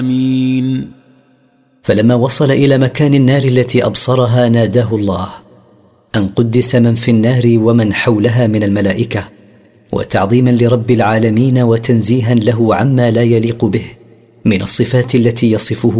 آمين. فلما وصل إلى مكان النار التي أبصرها ناداه الله أن قدس من في النار ومن حولها من الملائكة، وتعظيما لرب العالمين وتنزيها له عما لا يليق به من الصفات التي يصفه